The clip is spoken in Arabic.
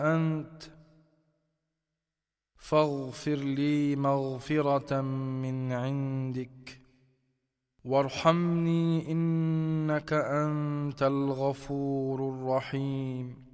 أنت، فاغفر لي مغفرة من عندك وارحمني إنك أنت الغفور الرحيم.